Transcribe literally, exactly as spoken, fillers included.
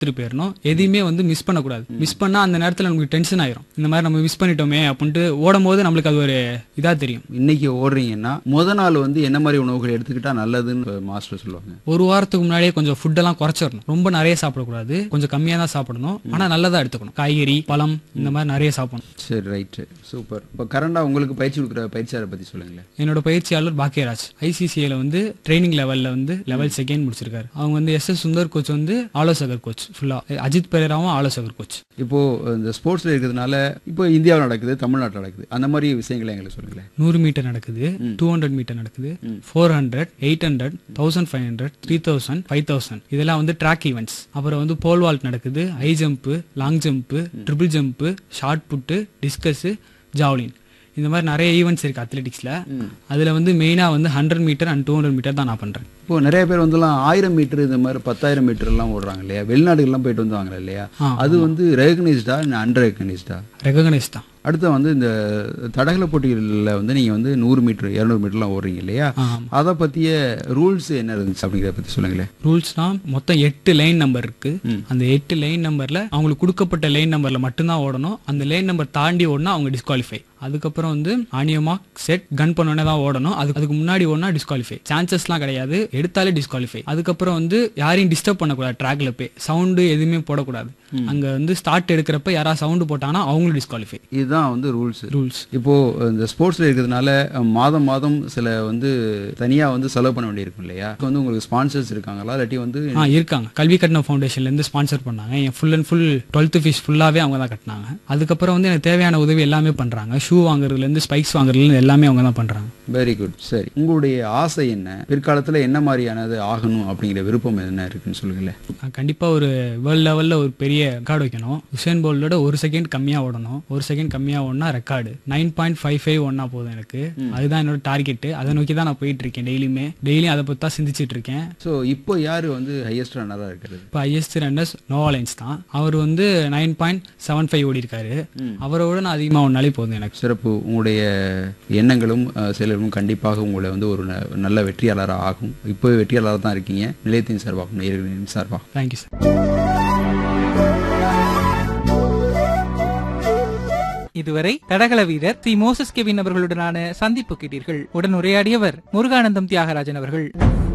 எடுத்துட்டு போயிடணும். எதையுமே வந்து மிஸ் பண்ணக்கூடாது. மிஸ் பண்ணா அந்த நேரத்துல நமக்கு டென்ஷன் ஆயிரும். இந்த மாதிரி நம்ம மிஸ் பண்ணிட்டோமே அப்படின்ட்டு ஓடும் போது நம்மளுக்கு அது ஒரு இதா தெரியும். இன்னைக்கு ஓடுறீங்கன்னா முத நாள் வந்து என்ன மாதிரி உணவுகள் எடுத்துக்கிட்டா நல்லதுன்னு மாஸ்டர் சொல்லுவாங்க? ஒரு வாரத்துக்கு முன்னாடியே கொஞ்சம் ஃபுட் எல்லாம் குறைச்சிடணும். ரொம்ப நிறைய சாப்பிடக்கூடாது, கொஞ்சம் கம்மியா தான் சாப்பிடணும். ஆனா நல்லதா எடுத்துக்கணும். காய்கறி, பழம் இந்த மாதிரி நிறைய சாப்பிடணும். சரி, ரைட்டு, சூப்பர். இப்போ கரண்டா உங்களுக்கு பயிற்சி கொடுக்குற பயிற்சியாளரை பத்தி சொல்லுங்களேன். என்னோட பயிற்சியாளர் பாக்கியராஜ் ஐசிசிஐல வந்து ட்ரைனிங் லெவல்ல வந்து லெவல் செகண்ட் முடிச்சிருக்காரு. அவங்க வந்து எஸ் எஸ் சுந்தர் கோச் வந்து ஆலோசகர் கோச், ஃபுல்லா அஜித் பெரேராவும் ஆலோசகர் கோச். இப்போ இந்த ஸ்போர்ட்ஸ்ல இருக்கிறதுனால இப்போ இந்தியாவில் நடக்குது, தமிழ்நாட்டில் நடக்குது, அந்த மாதிரி விஷயங்களை எங்களுக்கு சொல்லுங்களேன். நூறு மீட்டர் நடக்குது, டூ ஹண்ட்ரட் மீட்டர் நடக்குது, four hundred, eight hundred, thousand five hundred, three thousand, five thousand இதெல்லாம் வந்து ட்ராக் ஈவெண்ட்ஸ். அப்புறம் வந்து போல் வால்ட் நடக்குது, high jump, long jump, triple jump, short புட்டு, டிஸ்கஸ், ஜாவ்லின் இந்த மாதிரி நிறைய ஈவெண்ட்ஸ் இருக்கு அத்லெட்டிக்ஸ்ல. அதுல வந்து மெயினா வந்து hundred metre and two hundred metre தான் நான் பண்றேன். இப்போ நிறைய பேர் வந்துலாம் ஆயிரம் மீட்டர் இந்த மாதிரி பத்தாயிரம் மீட்டர் எல்லாம் ஓடுறாங்க இல்லையா, வெளிநாடுகள்லாம் போயிட்டு வந்துவாங்க இல்லையா, அது வந்து ரெகக்னைஸ்டா அன்ரெகக்னைஸ்டா? ரெகக்னைஸ் தான். அடுத்து வந்து இந்த தடகள போட்டிகளில் வந்து நீங்க வந்து நூறு மீட்டர் இருநூறு மீட்டர்லாம் ஓடுறீங்க இல்லையா, அதை பத்திய ரூல்ஸ் என்ன இருந்துச்சு அப்படிங்கிறத பத்தி சொல்லுங்களேன். ரூல்ஸ்னா மொத்தம் எட்டு லைன் நம்பர் இருக்கு. அந்த எட்டு லைன் நம்பர்ல அவங்களுக்கு கொடுக்கப்பட்ட லைன் நம்பர்ல மட்டும்தான் ஓடணும். அந்த லைன் நம்பர் தாண்டி ஓடனா அவங்க டிஸ்குவாலிஃபை. அதுக்கப்புறம் வந்து ஆனியமா செட் கன் பண்ணோன்னே தான் ஓடணும். அதுக்கு அதுக்கு முன்னாடி ஓடனா டிஸ்குவாலிஃபை. சான்சஸ்லாம் கிடையாது, எடுத்தாலே டிஸ்குவாலிஃபை. அதுக்கப்புறம் வந்து யாரையும் டிஸ்டர்ப் பண்ணக்கூடாது. ட்ராக்ல போய் சவுண்டு எதுவுமே போடக்கூடாது. அங்க வந்து ஸ்டார்ட் எடுக்கிறப்ப யாராவது சவுண்டு போட்டாங்கன்னா அவங்களும் டிஸ்குவாலிஃபை. இதுதான் வந்து ரூல்ஸ். ரூல்ஸ் இப்போ இந்த ஸ்போர்ட்ஸ்ல இருக்கிறதுனால மாதம் மாதம் சில வந்து தனியா வந்து செலவு பண்ண வேண்டியிருக்கும் இல்லையா, வந்து உங்களுக்கு ஸ்பான்சர்ஸ் இருக்காங்களா இல்லாட்டி வந்து? ஆ இருக்காங்க. கல்வி கட்டண ஃபவுண்டேஷன்ல இருந்து ஸ்பான்சர் பண்ணாங்க. என் full and full twelfth fees ஃபுல்லாவே அவங்க தான் கட்டினாங்க. அதுக்கப்புறம் வந்து எனக்கு தேவையான உதவி எல்லாமே பண்றாங்க. ஷூ வாங்குறதுல இருந்து ஸ்பைக்ஸ் வாங்குறதுல இருந்து எல்லாமே அவங்க தான் பண்றாங்க. Very good. சரி, உங்களுடைய ஆசை என்ன, பிற்காலத்துல என்ன மாதிரியானது ஆகணும் அப்படிங்கிற விருப்பம் என்ன இருக்குன்னு சொல்லுங்களேன். கண்டிப்பா ஒரு வேர்ல்ட் லெவல்ல ஒரு பெரிய ரெக்கார்டு வைக்கணும். உசேன் போல்ட்டோட ஒரு செகண்ட் கம்மியா ஓடணும். ஒரு செகண்ட் கம்மியா ஓடனா record nine point five five ஒன்னா போதும் எனக்கு. அதுதான் என்னோட டார்கெட். அதை நோக்கி தான் நான் போயிட்டு இருக்கேன். டெய்லியுமே டெய்லியும் அதை பத்தி தான் சிந்திச்சிட்டு இருக்கேன். ஸோ இப்போ யாரு வந்து ஹையஸ்ட் ரன்னரா இருக்கிறது? இப்போ ஹையஸ்ட் ரன்னர்ஸ் நோவாலைன்ஸ் தான். அவர் வந்து நைன் பாயிண்ட் செவன் ஃபைவ் ஓடி இருக்காரு. அவரோட நான் அதிகமாக ஒன்னாலே போதும் எனக்கு. சிறப்பு. உங்களுடைய எண்ணங்களும் செயல்களும் கண்டிப்பாக உங்களை வந்து ஒரு நல்ல வெற்றியாளராக ஆகும். இப்போ வெற்றியாளராக தான் இருக்கீங்க. நிலையத்தின் சார்பாக, நேயர்களின் சார்பாக தேங்க்யூ சார். இதுவரை தடகள வீரர் தி மோசஸ் கெவின் அவர்களுடனான சந்திப்பு கேட்டீர்கள். உடன் உரையாடியவர் முருகானந்தம் தியாகராஜன் அவர்கள்.